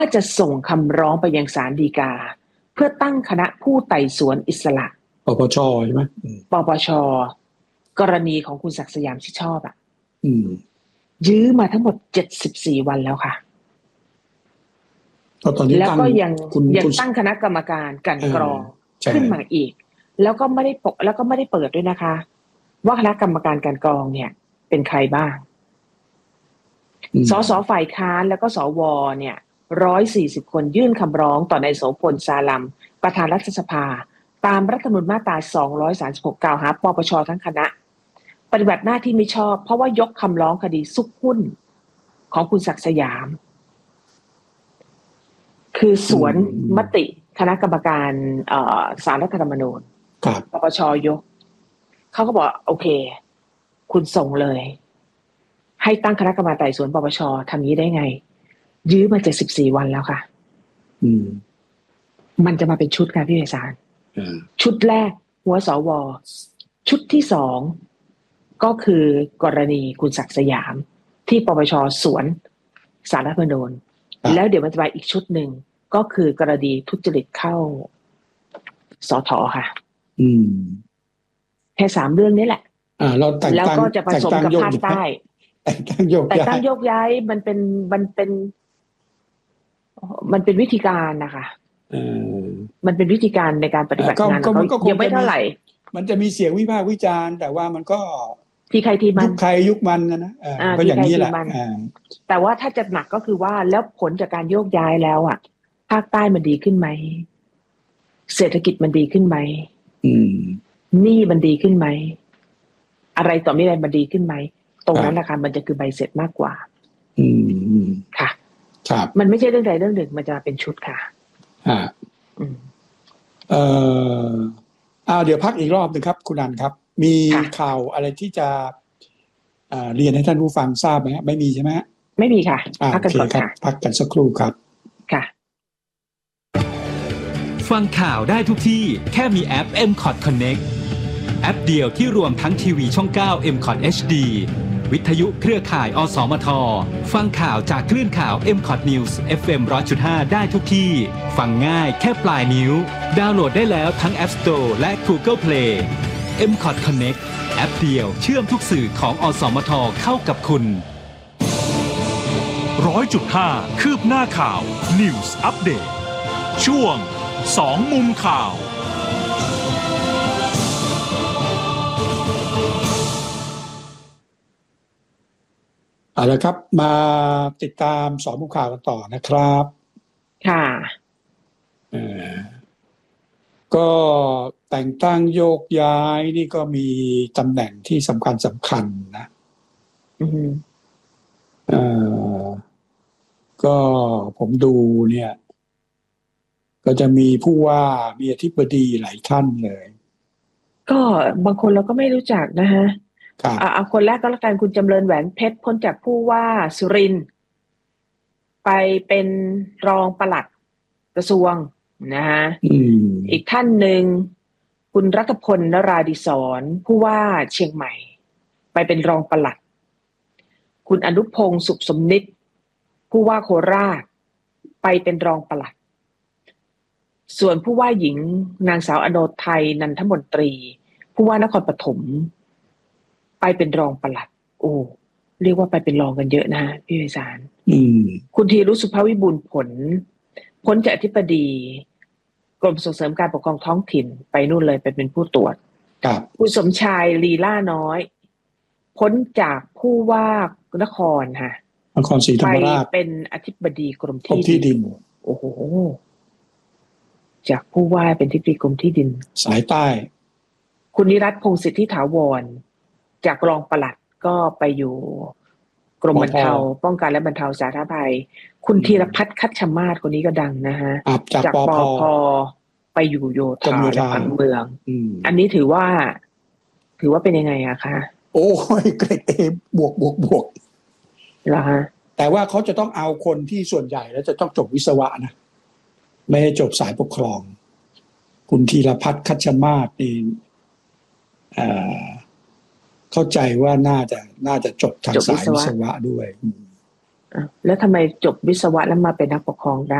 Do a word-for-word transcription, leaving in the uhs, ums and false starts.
จะส่งคำร้องไปยังศาลฎีกาเพื่อตั้งคณะผู้ไต่สวนอิสระปปชใช่ไหมปปชกรณีของคุณศักดิ์สยามชิดชอบอ่ะยื้อมาทั้งหมดเจ็ดสิบสี่วันแล้วค่ะแล้วก็ยังยังตั้งคณะกรรมการกลั่นกรองขึ้นมาอีกแล้วก็ไม่ได้ปกแล้วก็ไม่ได้เปิดด้วยนะคะว่าคณะกรรมการกลั่นกรองเนี่ยเป็นใครบ้างสสฝ่ายค้านแล้วก็สวเนี่ยหนึ่งร้อยสี่สิบคนยื่นคำร้องต่อนายโสพลซาลัมประธานรัฐสภาตามรัฐธรรมนูญมาตราสองร้อยสามสิบหกกล่าวหาปปชทั้งคณะปฏิบัติหน้าที่ไม่ชอบเพราะว่ายกคำร้องคดีซุกหุ้นของคุณศักดิ์สยามคือสวนมติคณะกรรมการศาลรัฐธรรมนูญปปชยกเขาก็บอกโอเคคุณส่งเลยให้ตั้งคณะกรรมการไต่สวนปปชทำนี้ได้ไงยื้อมาเจ็ดสิบสี่วันแล้วค่ะอืมมันจะมาเป็นชุดค่ะพี่ไพศาลชุดแรกหัวสวชุดที่สองก็คือกรณีคุณศักดิ์สยามที่ปปชสวนศาลรัฐธรรมนูญแล้วเดี๋ยวมันจะมาอีกชุดหนึ่งก็คือกรณีทุจริตเข้าสทค่ะอืมแค่สามเรื่องนี้แหละอ่าเราแต่งแล้วก็จะผสมกับภาคใต้แต่งตั้งโยกย้ายแต่ตั้งโยกย้ายมันเป็นมันเป็นมันเป็นวิธีการนะคะเออมันเป็นวิธีการในการปฏิบัติงานเขายังไม่เท่าไหร่มันจะมีเสียงวิพากษ์วิจารณ์แต่ว่ามันก็ที่ใครที่มันยุคใครยุคมันนะนะก็อย่างนี้แหละแต่ว่าถ้าจะหนักก็คือว่าแล้วผลจากการโยกย้ายแล้วอ่ะภาคใต้มันดีขึ้นไหมเศรษฐกิจมันดีขึ้นไหมหนี้มันดีขึ้นไหมอะไรต่อไม่อะไรมันดีขึ้นไหมตรงนั้นนะคะมันจะคือใบเสร็จมากกว่าอืมค่ะครับมันไม่ใช่เรื่องใดเรื่องหนึ่งมันจะเป็นชุดค่ะอ่าเอ่ออ่าเดี๋ยวพักอีกรอบนึงครับคุณนันครับมีข่าวอะไรที่จะอ่าเรียนให้ท่านผู้ฟังทราบไหมไม่มีใช่ไหมไม่มีค่ะพักกันก่อนค่ะพักกันสักครู่ครับค่ะฟังข่าวได้ทุกที่แค่มีแอป เอ็ม คอท Connect แอปเดียวที่รวมทั้งทีวีช่องเก้า เอ็ม คอท เอช ดี วิทยุเครือข่ายอสมทฟังข่าวจากคลื่นข่าว เอ็ม คอท News เอฟ เอ็ม หนึ่งร้อยจุดห้า ได้ทุกที่ฟังง่ายแค่ปลายนิ้วดาวน์โหลดได้แล้วทั้ง App Store และ Google Play เอ็ม คอท Connect แอปเดียวเชื่อมทุกสื่อของอสมทเข้ากับคุณหนึ่งร้อยจุดห้า คืบหน้าข่าว News Update ช่วงสองมุมข่าวเอาละครับมาติดตามสองมุมข่าวกันต่อนะครับค่ะเอ่อก็แต่งตั้งโยกย้ายนี่ก็มีตำแหน่งที่สำคัญสำคัญนะอือเอ่อก็ผมดูเนี่ยก็จะมีผู้ว่ามีอธิบดีหลายท่านเลยก็บางคนเราก็ไม่รู้จักนะฮะอ่าเอาคนแรกก็แล้วกันคุณจำเริญแหวนเพชรพ้นจากผู้ว่าสุรินทร์ไปเป็นรองปลัดกระทรวงนะฮะอ, อีกท่านหนึ่งคุณรัตพลนราดิศรผู้ว่าเชียงใหม่ไปเป็นรองปลัดคุณอนุพงษ์สุขสมนิตผู้ว่าโคราชไปเป็นรองปลัดส่วนผู้ว่าหญิงนางสาวอโนไทยนันทมนตรีผู้ว่านครปฐมไปเป็นรองปลัดโอ้เรียกว่าไปเป็นรองกันเยอะนะพี่ไพศาลคุณธีรุสุภวิบูลย์ผลพ้นจากอธิบดีกรมส่งเสริมการปกครองท้องถิ่นไปนู่นเลยไปเป็นผู้ตรวจคุณสมชายลีล่าน้อยพ้นจากผู้ว่านครค่ะนครศรีธรรมราชไปเป็นอธิบดีกรมที่ดินโอ้โหจากผู้ว่าเป็นอธิบดีกรมที่ดินสายใต้คุณนิรัตน์พงษ์สิทธิถาวรจากรองปลัดก็ไปอยู่กรมบรรเทาป้องกันและบรรเทาสาธารณภัยคุณธีรพัฒน์คัชชมาศคนนี้ก็ดังนะฮะจากปภ.ไปอยู่โยธาและผังเมืองอันนี้ถือว่าถือว่าเป็นยังไงอะคะโอ้ยเกรด A บวกบวกบวกเหรอฮะแต่ว่าเขาจะต้องเอาคนที่ส่วนใหญ่แล้วจะต้องจบวิศวะนะไม่ให้จบสายปกครองคุณธีรพัฒน์คัชชมาศนี่เอ่อเข้าใจว่าน่าจะน่าจะจบทางสายวิศวะด้วยแล้วทำไมจบวิศวะแล้วมาเป็นนักปกครองได้